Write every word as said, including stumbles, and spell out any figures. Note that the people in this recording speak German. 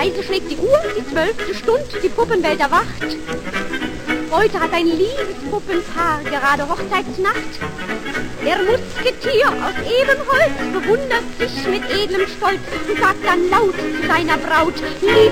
Leise schlägt die Uhr, die zwölfte Stund, die Puppenwelt erwacht. Heute hat ein liebes Puppenpaar gerade Hochzeitsnacht. Der Musketier aus Ebenholz bewundert sich mit edlem Stolz und sagt dann laut zu seiner Braut: Liebe